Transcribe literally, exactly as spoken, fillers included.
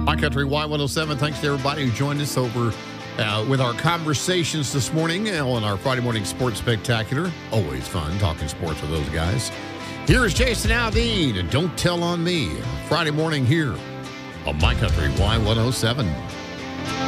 My Country Y one oh seven. Thanks to everybody who joined us over uh, with our conversations this morning on our Friday morning sports spectacular. Always fun talking sports with those guys. Here is Jason Aldean and Don't Tell on Me. Friday morning here on My Country Y one oh seven.